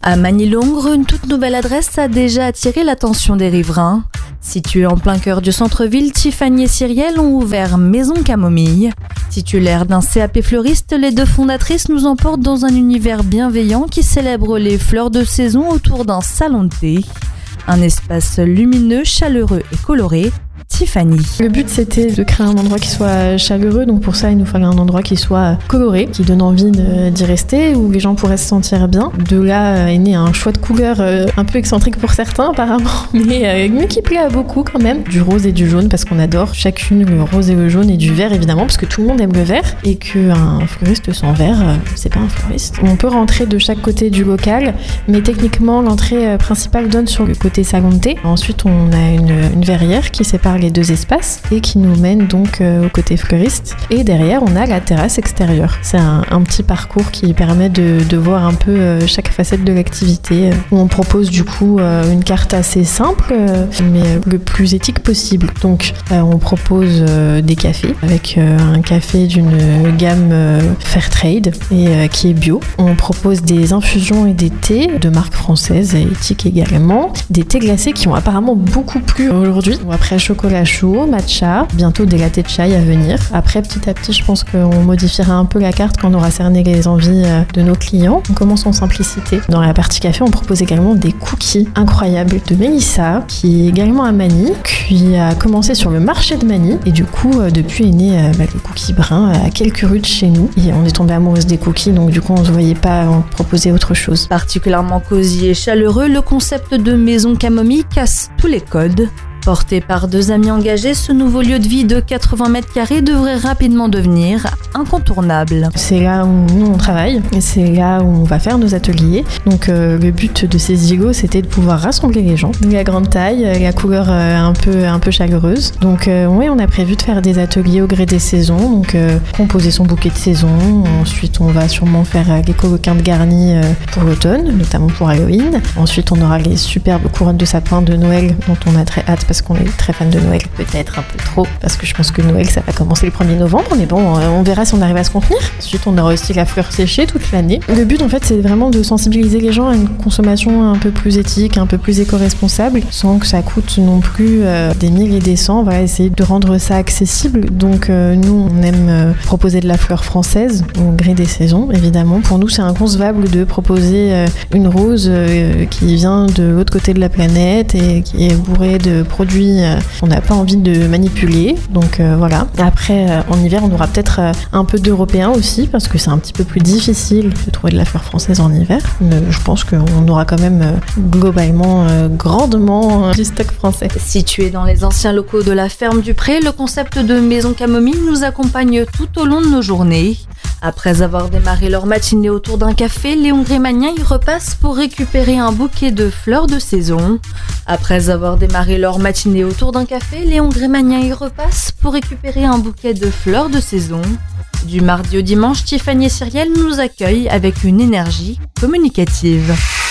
À Magny-Longres, une toute nouvelle adresse a déjà attiré l'attention des riverains. Située en plein cœur du centre-ville, Tiffany et Cyrielle ont ouvert Maison Camomille. Titulaires d'un CAP fleuriste, les deux fondatrices nous emportent dans un univers bienveillant qui célèbre les fleurs de saison autour d'un salon de thé. Un espace lumineux, chaleureux et coloré. Tiffany. Le but c'était de créer un endroit qui soit chaleureux, donc pour ça il nous fallait un endroit qui soit coloré, qui donne envie d'y rester, où les gens pourraient se sentir bien. De là est né un choix de couleurs un peu excentrique pour certains apparemment, mais qui plaît à beaucoup quand même. Du rose et du jaune parce qu'on adore chacune le rose et le jaune, et du vert évidemment parce que tout le monde aime le vert, et qu'un fleuriste sans vert, c'est pas un fleuriste. On peut rentrer de chaque côté du local, mais techniquement l'entrée principale donne sur le côté salon de thé. Ensuite on a une verrière qui sépare les deux espaces et qui nous mène donc au côté fleuriste, et derrière on a la terrasse extérieure. C'est un petit parcours qui permet de voir un peu chaque facette de l'activité, où on propose du coup une carte assez simple mais le plus éthique possible. Donc on propose des cafés avec un café d'une gamme Fairtrade et qui est bio. On propose des infusions et des thés de marque française et éthique également, des thés glacés qui ont apparemment beaucoup plu aujourd'hui. Après chocolat chaud, matcha, bientôt des lattés de chai à venir. Après, petit à petit, je pense qu'on modifiera un peu la carte quand on aura cerné les envies de nos clients. On commence en simplicité. Dans la partie café, on propose également des cookies incroyables de Mélissa, qui est également à Magny, qui a commencé sur le marché de Magny, et du coup, depuis est né le cookie brun à quelques rues de chez nous. Et on est tombé amoureuse des cookies, donc du coup, on ne se voyait pas en proposer autre chose. Particulièrement cosy et chaleureux, le concept de Maison Camomille casse tous les codes. Porté par deux amis engagés, ce nouveau lieu de vie de 80 mètres carrés devrait rapidement devenir incontournable. C'est là où nous on travaille, et c'est là où on va faire nos ateliers. Donc le but de ces îlots, c'était de pouvoir rassembler les gens. La grande taille, la couleur un peu chaleureuse. Donc oui, on a prévu de faire des ateliers au gré des saisons. Donc composer son bouquet de saison. Ensuite, on va sûrement faire les coloquins de garni pour l'automne, notamment pour Halloween. Ensuite, on aura les superbes couronnes de sapin de Noël dont on a très hâte, parce qu'on est très fan de Noël, peut-être un peu trop, parce que je pense que Noël ça va commencer le 1er novembre, mais bon, on verra si on arrive à se contenir. Ensuite on aura aussi la fleur séchée toute l'année. Le but en fait c'est vraiment de sensibiliser les gens à une consommation un peu plus éthique, un peu plus éco-responsable, sans que ça coûte non plus des mille et des cents. On va essayer de rendre ça accessible. Donc nous on aime proposer de la fleur française au gré des saisons, évidemment. Pour nous c'est inconcevable de proposer une rose qui vient de l'autre côté de la planète et qui est bourrée de produits on n'a pas envie de manipuler, donc voilà. Après en hiver on aura peut-être un peu d'européen aussi, parce que c'est un petit peu plus difficile de trouver de la fleur française en hiver, mais je pense qu'on aura quand même globalement grandement du stock français. Situé dans les anciens locaux de la ferme du Pré, le concept de Maison Camomille nous accompagne tout au long de nos journées. Après avoir démarré leur matinée autour d'un café, Léon Grémagnin y repasse pour récupérer un bouquet de fleurs de saison. Après avoir démarré leur matinée autour d'un café, Léon Grémagnin y repasse pour récupérer un bouquet de fleurs de saison. Du mardi au dimanche, Tiffany et Cyrielle nous accueillent avec une énergie communicative.